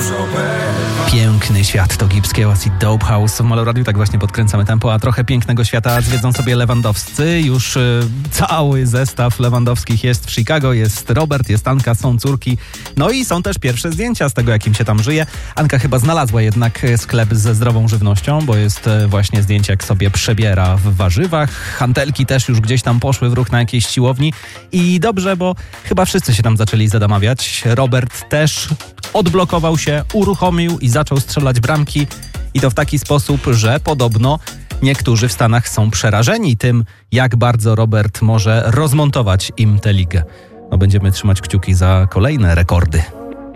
Piękny świat to Gibbs i Dope House. W Malo Radio tak właśnie podkręcamy tempo, a trochę pięknego świata zwiedzą sobie Lewandowscy. Już cały zestaw Lewandowskich jest w Chicago, jest Robert, jest Anka, są córki. No i są też pierwsze zdjęcia z tego, jak im się tam żyje. Anka chyba znalazła jednak sklep ze zdrową żywnością, bo jest właśnie zdjęcie, jak sobie przebiera w warzywach. Hantelki też już gdzieś tam poszły w ruch na jakiejś siłowni. I dobrze, bo chyba wszyscy się tam zaczęli zadamawiać. Robert też odblokował się, uruchomił i zaczął strzelać bramki. I to w taki sposób, że podobno niektórzy w Stanach są przerażeni tym, jak bardzo Robert może rozmontować im tę ligę. No, będziemy trzymać kciuki za kolejne rekordy.